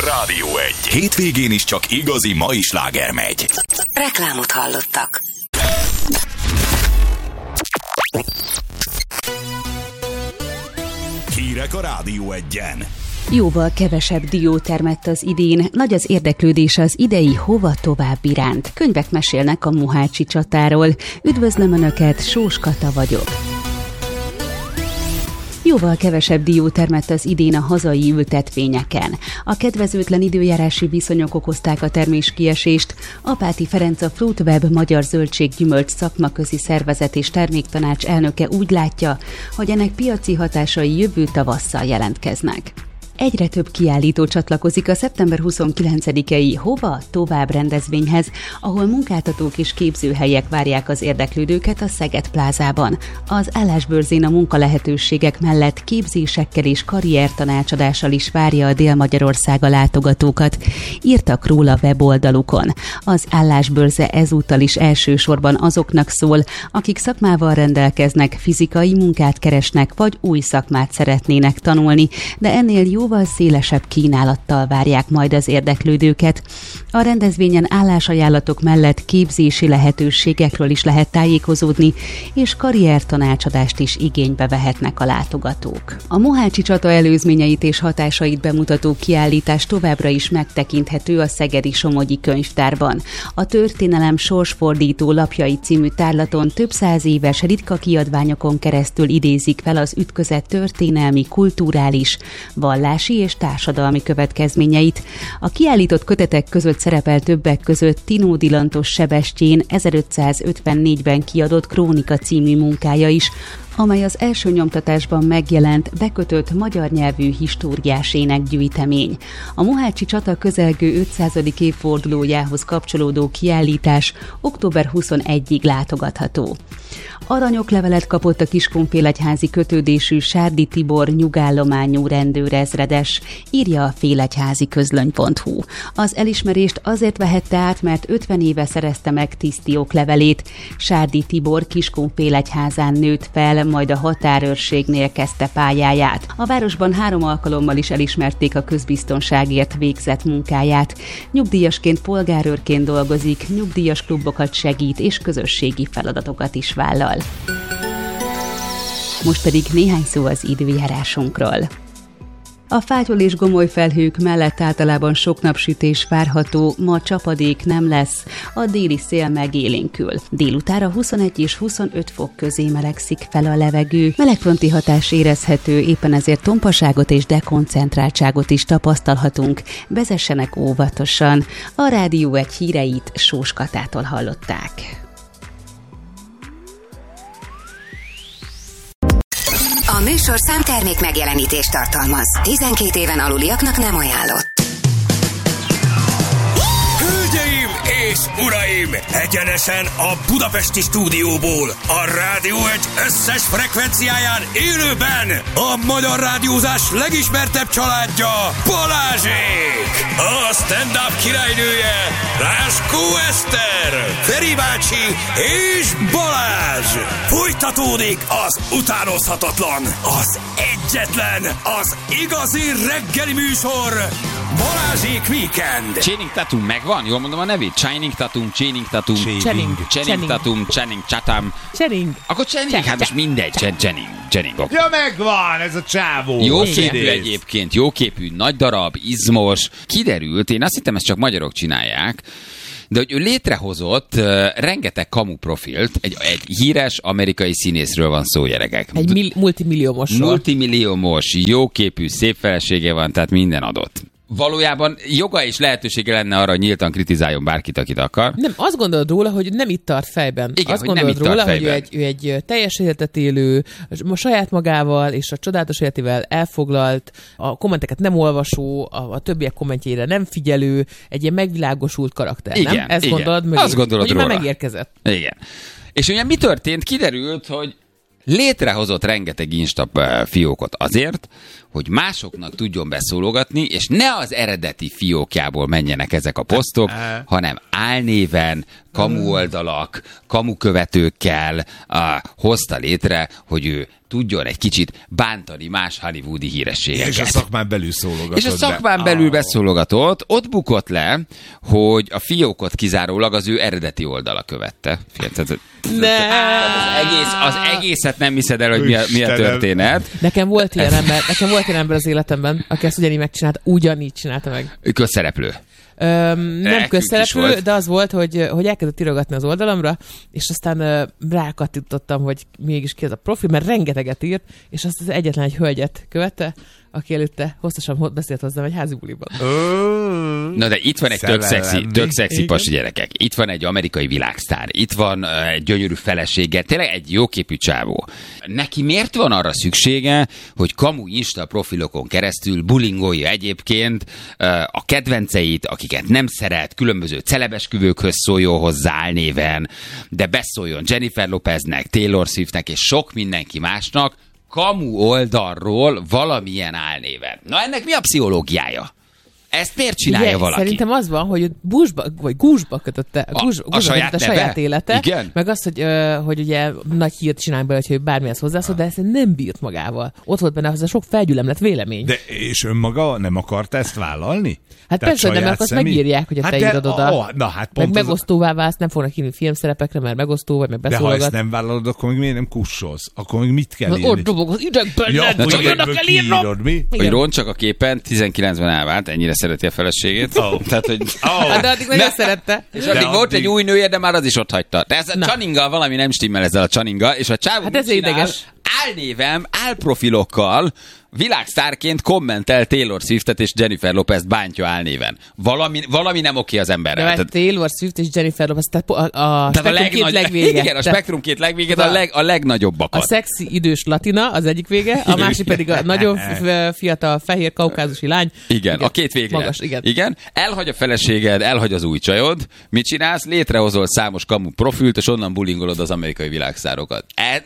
Rádió 1. Hétvégén is csak igazi mai sláger megy. Reklámot hallottak. Hírek a Rádió 1-en. Jóval kevesebb dió termett az idén, nagy az érdeklődés az idei hova tovább iránt. Könyvek mesélnek a mohácsi csatáról. Üdvözlöm Önöket, Sós Kata vagyok. Jóval kevesebb dió termett az idén a hazai ültetvényeken. A kedvezőtlen időjárási viszonyok okozták a terméskiesést. Apáti Ferenc, a Fruitweb Magyar Zöldséggyümölcs Szakmaközi Szervezet és Terméktanács elnöke úgy látja, hogy ennek piaci hatásai jövő tavasszal jelentkeznek. Egyre több kiállító csatlakozik a szeptember 29-i Hova tovább rendezvényhez, ahol munkáltatók és képzőhelyek várják az érdeklődőket a Szeged plázában. Az állásbörzén a munkalehetőségek mellett képzésekkel és karriertanácsadással is várja a Dél-Magyarország látogatókat, írtak róla weboldalukon. Az állásbörze ezúttal is elsősorban azoknak szól, akik szakmával rendelkeznek, fizikai munkát keresnek vagy új szakmát szeretnének tanulni, de ennél jóval szélesebb kínálattal várják majd az érdeklődőket. A rendezvényen állásajánlatok mellett képzési lehetőségekről is lehet tájékozódni, és karriertanácsadást is igénybe vehetnek a látogatók. A mohácsi csata előzményeit és hatásait bemutató kiállítás továbbra is megtekinthető a Szegedi Somogyi Könyvtárban. A Történelem sorsfordító lapjai című tárlaton több száz éves ritka kiadványokon keresztül idézik fel az ütközet történelmi, kulturális, vallási és társadalmi következményeit. A kiállított kötetek között szerepel többek között Tinódi Lantos Sebestyén 1554-ben kiadott Krónika című munkája is, amely az első nyomtatásban megjelent, bekötött magyar nyelvű históriás énekgyűjtemény. A mohácsi csata közelgő 500. évfordulójához kapcsolódó kiállítás október 21-ig látogatható. Aranyoklevelet kapott a Kiskunfélegyházi kötődésű Sárdi Tibor nyugállományú rendőrezredes, írja a félegyháziközlöny.hu. Az elismerést azért vehette át, mert 50 éve szerezte meg tiszti oklevelét. Sárdi Tibor Kiskunfélegyházán nőtt fel, majd a határőrségnél kezdte pályáját. A városban 3 alkalommal is elismerték a közbiztonságért végzett munkáját. Nyugdíjasként, polgárőrként dolgozik, nyugdíjas klubokat segít és közösségi feladatokat is vállal. Most pedig néhány szó az időjárásunkról. A fátyol és gomoly felhők mellett általában sok napsütés várható, ma csapadék nem lesz, a déli szél megélénkül. Délutánra 21 és 25 fok közé melegszik fel a levegő. Melegfronti hatás érezhető, éppen ezért tompaságot és dekoncentráltságot is tapasztalhatunk. Vezessenek óvatosan. A Rádió 1 híreit Sós Katától hallották. A műsorszám termék megjelenítést tartalmaz. 12 éven aluliaknak nem ajánlott. Hölgyeim és uraim! Egyenesen a budapesti stúdióból, a Rádió 1 összes frekvenciáján élőben a magyar rádiózás legismertebb családja, Balázsék! A stand-up királynője, Ráskó Eszter, Feri bácsi és Balázs! Folytatódik az utánozhatatlan, az egyetlen, az igazi reggeli műsor, Balázsék Weekend! Channing Tatum megvan? Jól mondom a nevét? Channing Tatum, Channing Tatum, Channing Tatum, Channing Chatham. Channing. Akkor Channing, hát most mindegy, Channing. Ja, megvan ez a csávó. Jó képű egyébként, jó képű, nagy darab, izmos. Kiderült, én azt hittem, ezt csak magyarok csinálják, de hogy ő létrehozott rengeteg kamu profilt, egy híres amerikai színészről van szó, gyerekek. Egy multimilliómosról. Multimilliómos, jóképű, szép felesége van, tehát minden adott. Valójában joga és lehetősége lenne arra, hogy nyíltan kritizáljon bárkit, akit akar. Nem, azt gondolod róla, hogy nem itt tart fejben. Igen, azt gondolod róla, hogy ő egy teljes életet élő, saját magával és a csodálatos életével elfoglalt, a kommenteket nem olvasó, a többiek kommentjére nem figyelő, egy ilyen megvilágosult karakter, igen, nem? Ezt igen. gondolod mögé? Azt gondolod hogy róla. Már megérkezett. Igen. És ugye mi történt? Kiderült, hogy létrehozott rengeteg Insta fiókot azért, hogy másoknak tudjon beszólogatni, és ne az eredeti fiókjából menjenek ezek a posztok, hanem álnéven, kamu oldalak, kamu követőkkel hozta létre, hogy ő tudjon egy kicsit bántani más hollywoodi hírességeket. És a szakmán belül szólogatott. És a szakmán belül beszólogatott, ott bukott le, hogy a fiókot kizárólag az ő eredeti oldala követte. Az egészet nem hiszed el, hogy mi a történet. Nekem volt ilyen ember az életemben, aki ezt ugyanígy csinálta meg. Közszereplő. Nem közszereplő, de az volt, hogy elkezdett írogatni az oldalamra, és aztán rákattintottam, hogy mégis ki az a profil, mert rengeteget írt, és azt az egyetlen egy hölgyet követte, aki előtte hosszasan beszélt hozzám egy házi buliban. Na de itt van egy tök szexi pasi gyerekek. Itt van egy amerikai világsztár. Itt van egy gyönyörű felesége. Tényleg egy jóképű csávó. Neki miért van arra szüksége, hogy kamu Insta profilokon keresztül bulingolja egyébként a kedvenceit, akiket nem szeret, különböző celebesküvőkhöz szóljon hozzá álnéven, de beszóljon Jennifer Lopeznek, Taylor Swiftnek és sok mindenki másnak, kamu oldalról valamilyen álnéven. Na ennek mi a pszichológiája? Ezt miért csinálja valaki? Szerintem az van, hogy gúzsba kötötte a saját élete, igen? Meg az, hogy ugye nagy hírt csinálj belőle, hogy bármihez hozzászól, de ezt nem bírt magával. Ott volt benne hozzá sok felgyülemlett vélemény. De és önmaga nem akarta ezt vállalni? Hát tehát persze, de mert azt megírják, hogy te írod oda. Meg megosztóvá válsz, nem fognak hívni filmszerepekre, mert megosztó vagy, meg beszólogat. De ha ezt nem vállalod, akkor még miért nem kussolsz? Akkor még mit kell írni? Ott dobog az idegben, hogy oda kell írnom. Hogy roncsak a képen, 19-ben elvált, ennyire szereti a feleségét. Tehát, hogy... De addig nagyon szerette. És addig volt egy új nője, de már az is ott hagyta. De ez a Channingal valami nem stimmel ezzel a Channingal, és a csávó hát ez ideges. Álnévem, álprofilokkal világsztárként kommentel Taylor Swiftet és Jennifer Lopez bántja álnéven. Valami nem oké az emberrel. De Taylor Swift és Jennifer Lopez, tehát a spektrum két legvége. Igen, a spektrum két legvége, a legnagyobbakat. A szexi idős latina az egyik vége, a másik pedig a nagyon fiatal fehér kaukázusi lány. Igen, a két végre. Magas, igen. Elhagy a feleséged, elhagy az új csajod. Mit csinálsz? Létrehozol számos kamu profilt, és onnan bulingolod az amerikai világszárokat.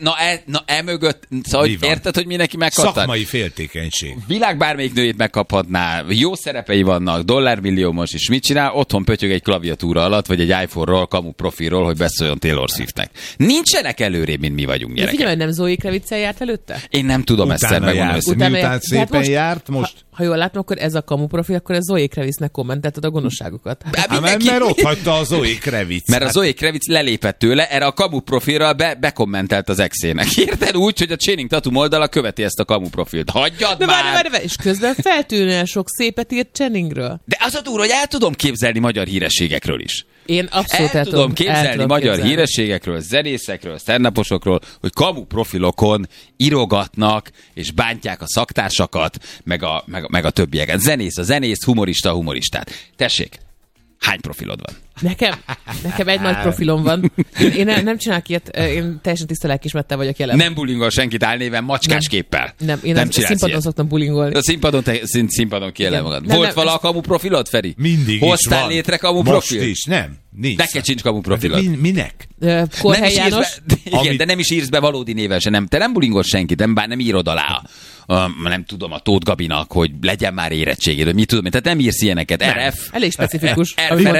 Mögött, szóval érted, hogy mindenki megkaptad? Szakmai féltékenység. Világ bármelyik nőjét megkaphatná, jó szerepei vannak, dollármilliómos, és mit csinál? Otthon pötyög egy klaviatúra alatt, vagy egy iPhone-ról, kamu profilról, hogy beszóljon Taylor Swiftnek. Nincsenek előrébb, mint mi vagyunk, gyerekek. Figyelj, nem Zoe Kravitz-el járt előtte? Én nem tudom ezt megmondani. Miután szépen járt, most... Ha jól látom, akkor ez a kamu profil, akkor ez Zoe Kravitznek kommentelted a gonoszságokat. Mert ott hagyta a Zoe Kravitz. Mert a Zoe Kravitz lelépett tőle, erre a kamu profilra bekommentelt az exének. Érted úgy, hogy a Channing Tatum oldala követi ezt a kamu profilt. Hagyjad de már! Várj, és közben feltűnően sok szépet írt Channingről. De az a durva, hogy el tudom képzelni magyar hírességekről is. Én abszolút el tudom képzelni magyar hírességekről, zenészekről, stand-uposokról, hogy kamu profilokon írogatnak és bántják a szaktársakat, meg a többieket. Zenész a zenész, humorista a humoristát. Tessék, hány profilod van? Nekem egy nagy profilom van. Én nem csinálok ilyet, én teljesen tiszta lelkiismerettel vagyok jelen. Nem bulingol senkit álnéven macskás képpel. Én nem színpadon szoktam bulingolni. A színpadon kielem magad. Volt vala a kamu profilod, Feri? Mindig hoztál is van. létre kamu profil? Most is, nem. Nincs. Neked sincs kamu profilod. Minek? Korhely János. Igen, de nem is írsz be valódi néven se. Te nem bulingolsz senkit, nem írod alá. Nem tudom, a Tóth Gabinak, hogy legyen már érettséged, hogy mit tudom, tehát nem írsz ilyeneket. RF. Elég specifikus.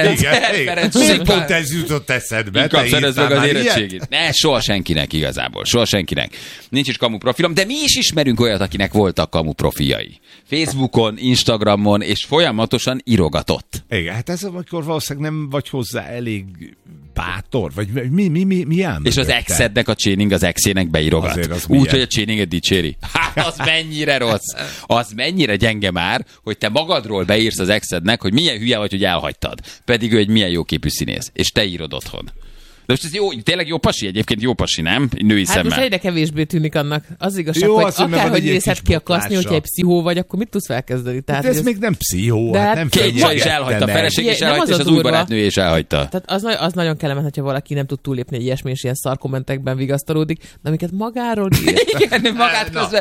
Miért pont ez jutott eszedbe? Inkább szerezd meg az érettségét. Ne, soha senkinek igazából. Soha senkinek. Nincs is kamu profilom, de mi is ismerünk olyat, akinek voltak kamu profiljai. Facebookon, Instagramon, és folyamatosan írogatott. Igen, hát ez amikor valószínűleg nem vagy hozzá elég bátor, vagy mi áll? És az exednek a Channing az exének beírogat. Úgy, hogy a Channinget dicséri. Hát az mennyire rossz. Az mennyire gyenge már, hogy te magadról beírsz az exednek, hogy milyen hülye vagy, hogy elhagytad. Pedig ő egy milyen jóképű színész. És te írod otthon. De most ez jó, tényleg jó pasi, egyébként jó pasi, nem? Női szemmel. Hát most egyre kevésbé tűnik annak. Az igazság, hogy akárhogy nézhet ki a kaszni, hogyha egy pszihó vagy, akkor mit tudsz felkezdeni? Tehát ez még nem pszichó, de hát nem két csaj is elhagyta, a feleség is elhagyta, és az új barátnője is elhagyta. Tehát az nagyon kellemetlen, hogyha valaki nem tud túllépni egy ilyesmi, és ilyen szar kommentekben vigasztalódik, de amiket magáról ír. Igen, magát közben.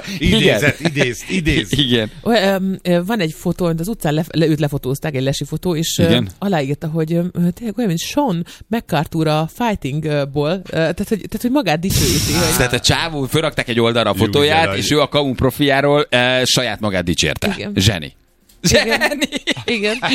Idéz. Igen. Van egy fotó, az utcán őt lefotózták, egy lesi fotó, és aláírta, hogy tényleg olyan, mint Sean McArthur a Fightingból, tehát hogy magát dicsőíti. Tehát a csávó fölrakták egy oldalra a fotóját, és ő a kamu profiljáról saját magát dicsérte. Igen. Zseni. Igen.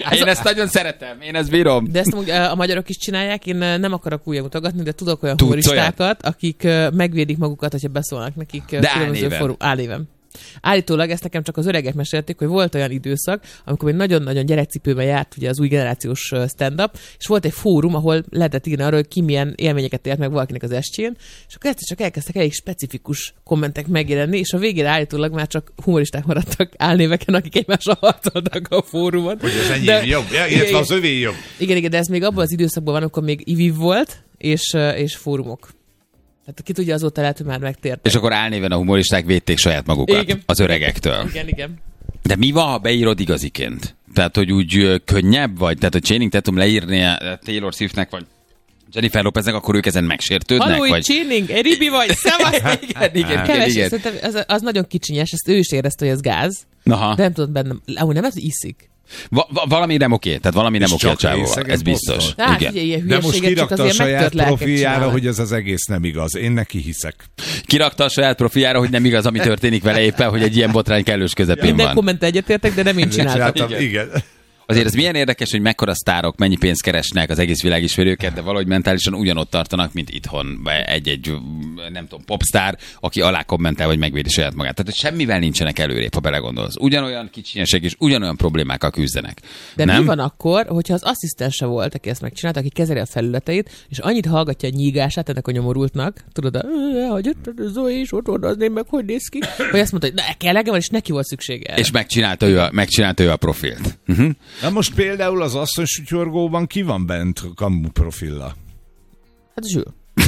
Én ezt nagyon szeretem, én ezt bírom. De ezt a magyarok is csinálják, én nem akarok újra mutogatni, de tudok olyan humoristákat, akik megvédik magukat, hogyha beszólnak nekik különböző álnéven. Állítólag ezt nekem csak az öregek mesélték, hogy volt olyan időszak, amikor még nagyon-nagyon gyerekcipőben járt ugye az új generációs stand-up, és volt egy fórum, ahol lehetett írni arról, hogy ki milyen élményeket élt meg valakinek az estjén, és akkor ezt csak elkezdtek elég specifikus kommentek megjelenni, és a végére állítólag már csak humoristák maradtak álnéveken, akik egymással harcoltak a fórumon. Hogy az enyém jobb, illetve az övé jobb. Igen, de ez még abban az időszakban van, amikor még IVIV volt, és fórumok. Hát ki tudja, azóta lehet, hogy már megtértek. És akkor álnéven a humoristák védték saját magukat az öregektől. Igen. De mi van, ha beírod igaziként? Tehát, hogy úgy könnyebb vagy? Tehát, hogy Channing Tatum leírni Taylor Swiftnek, vagy Jennifer Lopeznek, akkor ők ezen megsértődnek? Halló, vagy... Channing, egy ribi vagy, szevasz! Igen. Szerintem az nagyon kicsinyes, ezt ő is érezte, hogy ez gáz. Aha. De nem tudod bennem, ahogy nem, ez iszik. Valami nem oké, tehát valami nem oké a csávóval, ez biztos. Igen. De most kirakta a saját profiára, hogy ez az egész nem igaz. Én neki hiszek. Kirakta a saját profiára, hogy nem igaz, ami történik vele éppen, hogy egy ilyen botrány kellős közepén van. Minden komment egyetértek, de nem én csináltam. Igen. Azért ez milyen érdekes, hogy mekkora sztárok, mennyi pénzt keresnek, az egész világ ismeri őket, de valahogy mentálisan ugyanott tartanak, mint itthon egy nem tudom, popstar, aki alá kommentál, vagy megvédi saját magát. Tehát semmivel nincsenek előrébb, ha belegondolsz. Ugyanolyan kicsinyesek és ugyanolyan problémákkal küzdenek. De nem? Mi van akkor, hogyha az asszisztense volt, aki ezt megcsinálta, aki kezeli a felületeit, és annyit hallgatja a nyígását ennek a nyomorultnak, tudod, hogy Zoe is ott odazném meg, hogy néz ki, hogy azt mondta, hogy ne kell legyen, és neki volt szüksége. És megcsinálta ő a profilt. Na most például az asszony sutyorgóban ki van bent kamu profilla? Hát Zsül.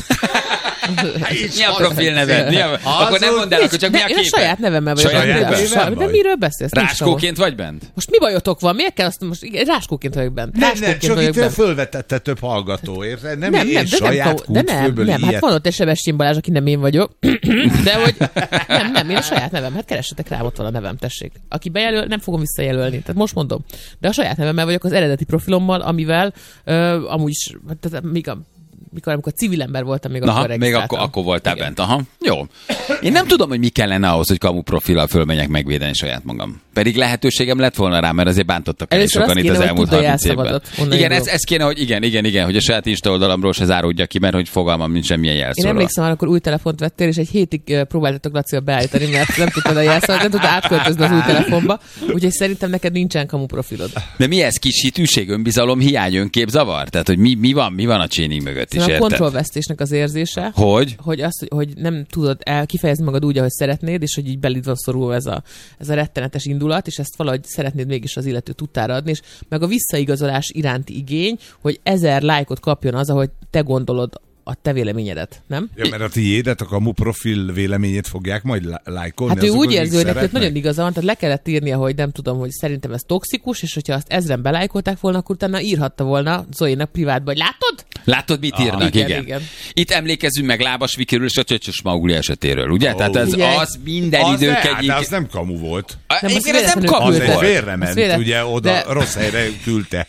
Mi a profil neved? Akkor nem mondd el, akkor csak mi a képed? Én a saját nevemmel vagyok. De miről beszélsz? Ráskóként vagy bent? Most mi bajotok van? Miért kell azt most? Igen, ráskóként vagyok bent. Nem, csak itt fölvetette több hallgató, érted? Nem, én saját kútfőből nem, hát van ott egy Sebestyén Balázs, aki nem én vagyok. De hogy nem, én a saját nevem. Hát keressetek rám, ott van a nevem, tessék. Aki bejelöl, nem fogom visszajelölni. Tehát most mondom. De a saját nevemmel vagyok az eredeti profilommal, amivel amúgy is, tehát amikor civil ember voltam, még akkor regisztráltam. Még akkor voltál bent. Aha, jó. Én nem tudom, hogy mi kellene ahhoz, hogy kamu profillal fölmenjek megvédeni saját magam. Pedig lehetőségem lett volna rá, mert azért bántottak el sokan itt az elmúlt 30 évben. Igen, ez kéne, hogy igen, hogy a saját Insta oldalamról se záródja ki, mert hogy fogalmam nincs semmilyen jelszóra. Én emlékszem, amikor új telefont vettél, és egy hétig próbáltatok Lacival beállítani, mert nem tudtad a jelszót, nem tudtad átköltözni az új telefonba. Úgyhogy szerintem neked nincsen kamu profilod. De mi ez? Kis hitűség, önbizalom, hiány, önképzavar? Tehát, hogy mi van a Channing mögött is? A kontrollvesztésnek az érzése. Hogy azt, hogy nem tudod kifejezni magad úgy, ahogy szeretnéd, és hogy így beléd van szorulva ez a rettenetes indulat, és ezt valahogy szeretnéd mégis az illető tudtára adni, és meg a visszaigazolás iránti igény, hogy 1000 lájkot kapjon az, ahogy te gondolod a te véleményedet, nem? Ja, mert a tiédet, a kamu profil véleményét fogják majd lájkolni. Hát ő úgy érzi, hogy neked nagyon igaza van, tehát le kellett írnia, hogy nem tudom, hogy szerintem ez toxikus, és hogyha azt 1000-en belájkolták volna, akkor utána írhatta volna Zoe-nak privátba, hogy látod? Látod, mit írnak? Igen. Itt emlékezzünk meg Lábas Vikiről és a Csöcsös Maugli esetéről, ugye? Tehát az minden idők egyik... De az nem kamu volt. Ez nem kamu volt. Az félrement, ugye oda rossz helyre küldte.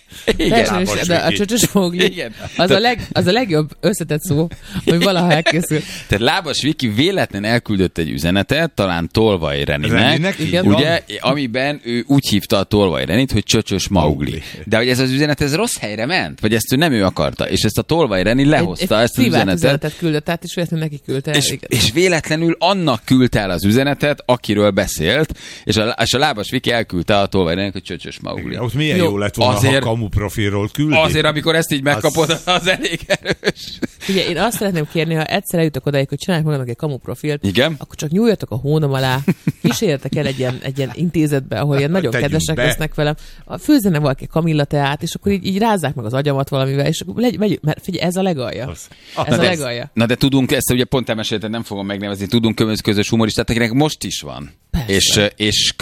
De a Csöcsös Maugli az a legjobb összetett szó, hogy valaha elkészül. Tehát Lábas Viki véletlen elküldött egy üzenetet, talán Tolvaj Reninek, ugye, amiben ő úgy hívta a Tolvaj Renit, hogy Csöcsös Maugli. De hogy ez az üzenet, ez rossz helyre ment? Vagy ezt ő nem ő akarta? És ezt a Tolvaj Reni lehozta ezt az üzenetet küldött át, és véletlenül neki küldte. És véletlenül annak küldte el az üzenetet, akiről beszélt, és a Lábas Viki elküldte a Tolvaj Reninek, hogy Csöcsös Maugli. Igen, ott milyen jó lett volna, ha kamu profilról küldi. Azért, amikor ezt így megkapod, az elég erős. Ugye, én azt szeretném kérni, ha egyszer eljutok odáig, hogy csinálják magának egy kamu profilt, igen? Akkor csak nyúljatok a hónom alá, kísérjetek el egy ilyen intézetbe, ahol ilyen nagyon kedvesek lesznek velem, főzzenek valaki kamillateát, és akkor így rázzák meg az agyamat valamivel, és mert figyelj, ez a legalja. Ez a legalja. Na de tudunk, ezt ugye pont elmesélted, nem fogom megnevezni, tudunk közös humoristát, akinek most is van. És